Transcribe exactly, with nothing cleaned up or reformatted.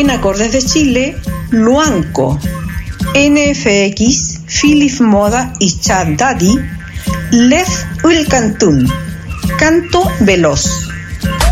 En Acordes de Chile, Luanco. N F X, Philip Moda y Chad Daddy, Lev Ulcantún, Canto Veloz.